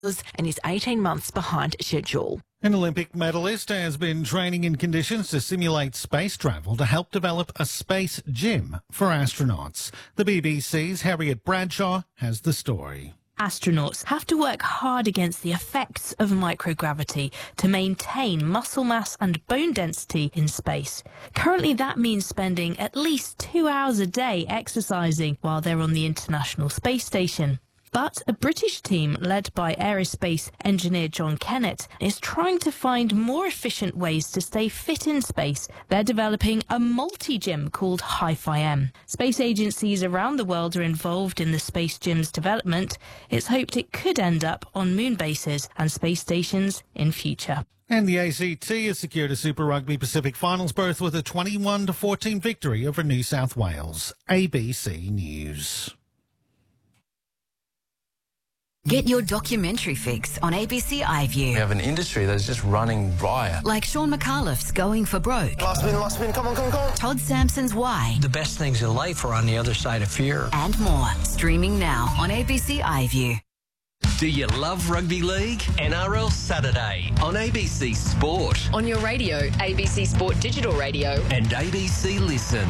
and is 18 months behind schedule. An Olympic medalist has been training in conditions to simulate space travel to help develop a space gym for astronauts. The BBC's Harriet Bradshaw has the story. Astronauts have to work hard against the effects of microgravity to maintain muscle mass and bone density in space. Currently, that means spending at least 2 hours a day exercising while they're on the International Space Station. But a British team led by aerospace engineer John Kennett is trying to find more efficient ways to stay fit in space. They're developing a multi-gym called Hi-Fi-M. Space agencies around the world are involved in the space gym's development. It's hoped it could end up on moon bases and space stations in future. And the ACT has secured a Super Rugby Pacific Finals berth with a 21-14 victory over New South Wales. ABC News. Get your documentary fix on ABC iView. We have an industry that's just running riot. Like Sean McAuliffe's Going for Broke. Last spin, come on. Todd Sampson's Why. The best things in life are on the other side of fear. And more. Streaming now on ABC iView. Do you love rugby league? NRL Saturday on ABC Sport. On your radio, ABC Sport Digital Radio. And ABC Listen.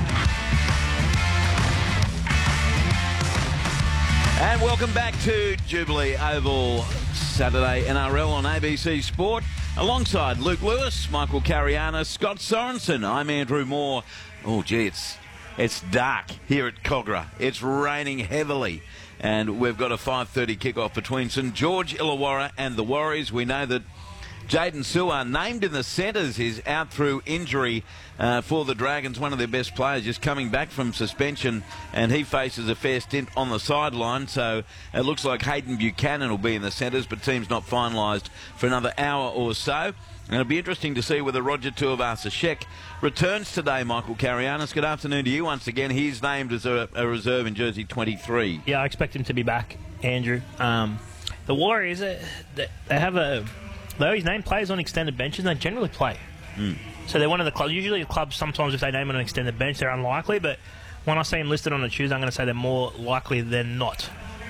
And welcome back to Jubilee Oval Saturday NRL on ABC Sport. Alongside Luke Lewis, Michael Cariana, Scott Sorensen. I'm Andrew Moore. Oh, gee, it's dark here at Kogarah. It's raining heavily. And we've got a 5:30 kickoff between St George Illawarra and the Warriors. We know that Jaden Su'A, named in the centres, is out through injury for the Dragons, one of their best players, just coming back from suspension, and he faces a fair stint on the sideline. So it looks like Hayden Buchanan will be in the centres, but team's not finalised for another hour or so. And it'll be interesting to see whether Roger Tuivasa-Sheck returns today, Michael Carianis. Good afternoon to you once again. He's named as a reserve in jersey 23. Yeah, I expect him to be back, Andrew. The Warriors, they have a... Though his name players on extended benches, they generally play. So they're one of the clubs. Usually the clubs, sometimes if they name on an extended bench, they're unlikely. But when I see him listed on a Tuesday, I'm going to say they're more likely than not.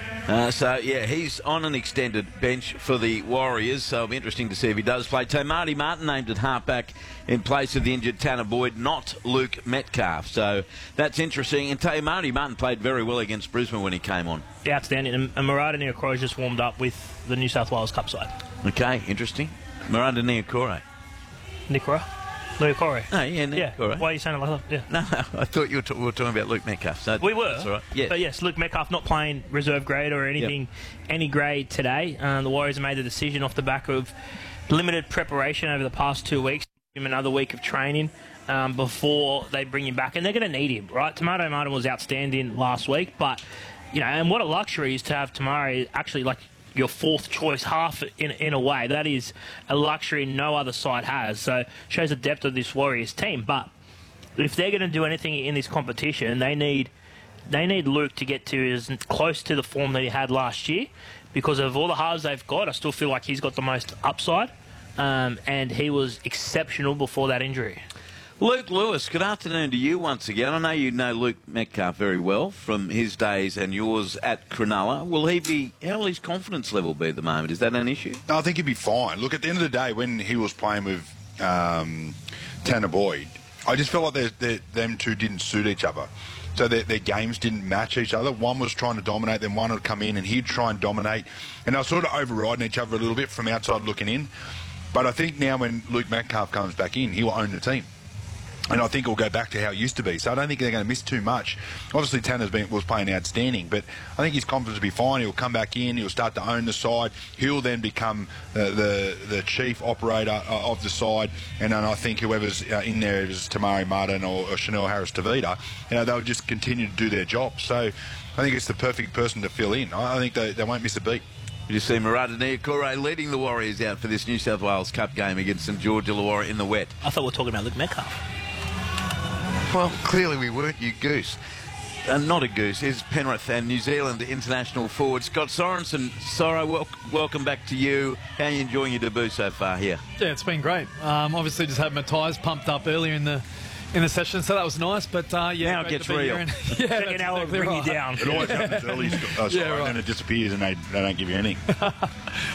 He's on an extended bench for the Warriors, so it'll be interesting to see if he does play. Marty Martin named at halfback in place of the injured Tanner Boyd, not Luke Metcalf. So that's interesting. And Marty Martin played very well against Brisbane when he came on. Yeah, outstanding. And Murata Niokore just warmed up with the New South Wales Cup side. Okay, interesting. Murata Niokore. Niokore? Oh, yeah, Niokore. Why are you saying it like that? Yeah. No, I thought we were talking about Luke Metcalf. So we were. That's all right. Yeah. But yes, Luke Metcalf not playing reserve grade or anything, any grade today. The Warriors have made the decision off the back of limited preparation over the past 2 weeks. Give him another week of training before they bring him back. And they're going to need him, right? Tomato Martin was outstanding last week, but, and what a luxury is to have Tamari actually like your fourth choice half in a way. That is a luxury no other side has. So shows the depth of this Warriors team. But if they're going to do anything in this competition, they need Luke to get to as close to the form that he had last year. Because of all the halves they've got, I still feel like he's got the most upside. And he was exceptional before that injury. Luke Lewis, good afternoon to you once again. I know you know Luke Metcalf very well from his days and yours at Cronulla. How will his confidence level be at the moment? Is that an issue? No, I think he'd be fine. Look, at the end of the day, when he was playing with Tanner Boyd, I just felt like them two didn't suit each other. So their games didn't match each other. One was trying to dominate, then one would come in and he'd try and dominate. And they were sort of overriding each other a little bit from outside looking in. But I think now when Luke Metcalf comes back in, he'll own the team. And I think it'll go back to how it used to be. So I don't think they're going to miss too much. Obviously, Tanner was playing outstanding, but I think his confidence will be fine. He'll come back in. He'll start to own the side. He'll then become the chief operator of the side. And then I think whoever's in there is Tamari Martin or Chanel Harris-Tavita, they'll just continue to do their job. So I think it's the perfect person to fill in. I think they won't miss a beat. You see Murata Niokore leading the Warriors out for this New South Wales Cup game against St George Illawarra in the wet. I thought we were talking about Luke Metcalf. Well, clearly we weren't, you goose. Not a goose, is Penrith and New Zealand international forward Scott Sorensen. Soro, welcome back to you. How are you enjoying your debut so far here? Yeah, it's been great. Obviously just had my tyres pumped up earlier in the session, so that was nice. But now it gets real. Second hour will bring you down. It always happens early. And then it disappears and they don't give you anything.